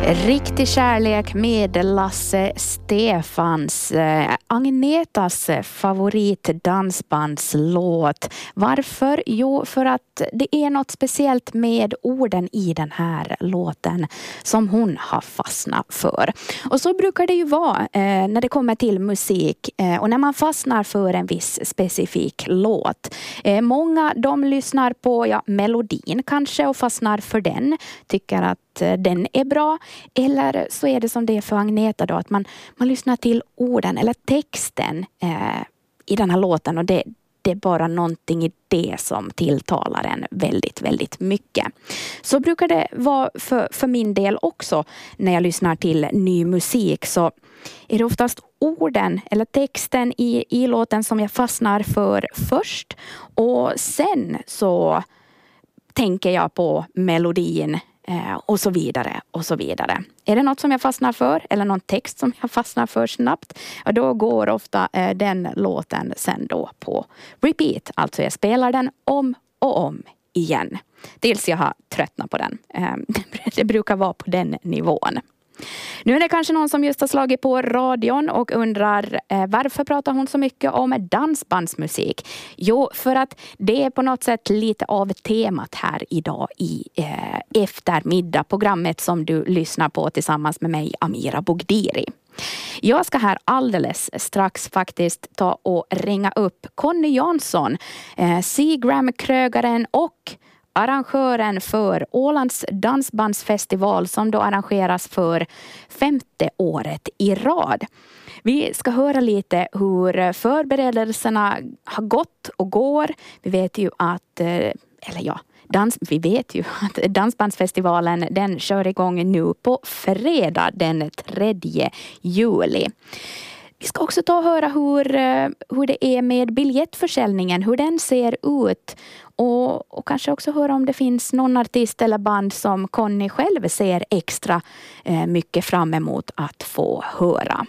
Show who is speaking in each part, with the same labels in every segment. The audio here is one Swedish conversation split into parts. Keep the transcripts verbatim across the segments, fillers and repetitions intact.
Speaker 1: Riktig kärlek med Lasse Stefans, eh, Agnetas favoritdansbandslåt. Varför? Jo, för att det är något speciellt med orden i den här låten som hon har fastnat för. Och så brukar det ju vara eh, när det kommer till musik eh, och när man fastnar för en viss specifik låt. Eh, många de lyssnar på ja, melodin kanske och fastnar för den, tycker att den är bra, eller så är det som det är för Agneta då, att man, man lyssnar till orden eller texten eh, i den här låten och det, det är bara någonting i det som tilltalar en väldigt, väldigt mycket. Så brukar det vara för, för min del också när jag lyssnar till ny musik, så är det oftast orden eller texten i, i låten som jag fastnar för först, och sen så tänker jag på melodin Eh, och så vidare och så vidare. Är det något som jag fastnar för eller någon text som jag fastnar för snabbt, ja, då går ofta eh, den låten sen då på repeat. Alltså jag spelar den om och om igen tills jag har tröttnat på den. Eh, det brukar vara på den nivån. Nu är det kanske någon som just har slagit på radion och undrar eh, varför pratar hon så mycket om dansbandsmusik? Jo, för att det är på något sätt lite av temat här idag i eh, eftermiddag, programmet som du lyssnar på tillsammans med mig, Amira Bogdiri. Jag ska här alldeles strax faktiskt ta och ringa upp Conny Jansson, eh, Seagram-krögaren och arrangören för Ålands dansbandsfestival som då arrangeras för femte året i rad. Vi ska höra lite hur förberedelserna har gått och går. Vi vet ju att, eller ja, dans, vi vet ju att dansbandsfestivalen den kör igång nu på fredag den tredje juli. Vi ska också ta och höra hur, hur det är med biljettförsäljningen, hur den ser ut. Och, och kanske också höra om det finns någon artist eller band som Conny själv ser extra eh, mycket fram emot att få höra.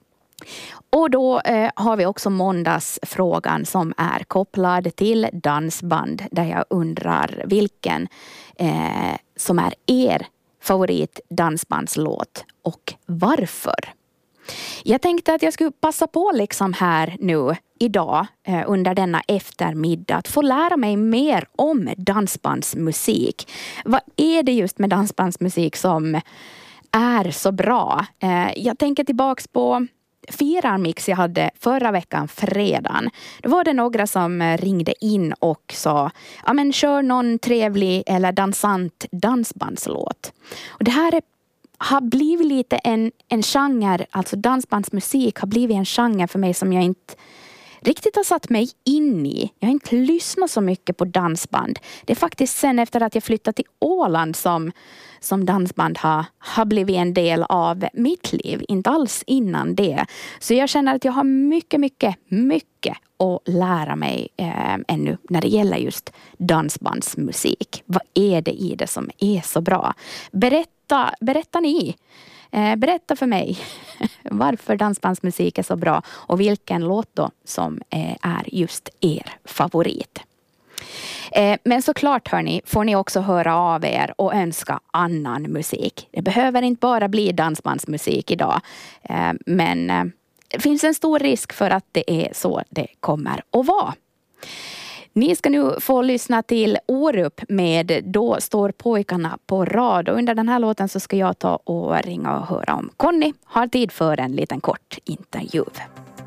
Speaker 1: Och då eh, har vi också måndagsfrågan som är kopplad till dansband, där jag undrar vilken eh, som är er favorit dansbandslåt och varför. Jag tänkte att jag skulle passa på liksom här nu idag eh, under denna eftermiddag att få lära mig mer om dansbandsmusik. Vad är det just med dansbandsmusik som är så bra? Eh, jag tänker tillbaks på Firarmix jag hade förra veckan, fredagen. Då var det några som ringde in och sa, ja men kör någon trevlig eller dansant dansbandslåt. Och det här är har blivit lite en, en genre, alltså dansbandsmusik har blivit en genre för mig som jag inte riktigt har satt mig in i. Jag har inte lyssnat så mycket på dansband. Det är faktiskt sen efter att jag flyttat till Åland som, som dansband har, har blivit en del av mitt liv. Inte alls innan det. Så jag känner att jag har mycket, mycket, mycket att lära mig eh, ännu när det gäller just dansbandsmusik. Vad är det i det som är så bra? Berätta, berätta ni. Eh, berätta för mig varför dansbandsmusik är så bra och vilken låt då som eh, är just er favorit. Eh, men såklart hörni, får ni också höra av er och önska annan musik. Det behöver inte bara bli dansbandsmusik idag, eh, men eh, det finns en stor risk för att det är så det kommer att vara. Ni ska nu få lyssna till Orup med Då står pojkarna på rad. Och under den här låten så ska jag ta och ringa och höra om Conny har tid för en liten kort intervju.